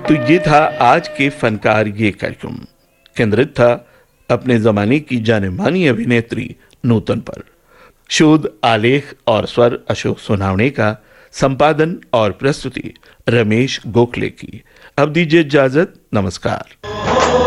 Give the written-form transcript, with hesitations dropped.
तो ये था आज के फनकार ये कार्यक्रम। केंद्रित था अपने जमाने की जाने मानी अभिनेत्री नूतन पर। शोध, आलेख और स्वर अशोक सोनावणे का, संपादन और प्रस्तुति रमेश गोखले की। अब दीजिए इजाजत, नमस्कार।